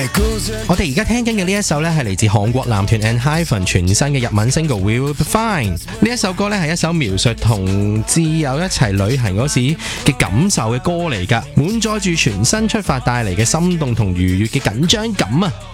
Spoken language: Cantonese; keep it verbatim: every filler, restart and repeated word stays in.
我哋而家聽緊嘅呢一首呢，係嚟自韓國男團 ENHYPEN 全新嘅日文 single We Will Be Fine。呢一首歌呢，係一首描述同摯友一齊旅行嗰時嘅感受嘅歌嚟㗎，滿載住全新出發帶嚟嘅心動同愉悅嘅緊張感啊！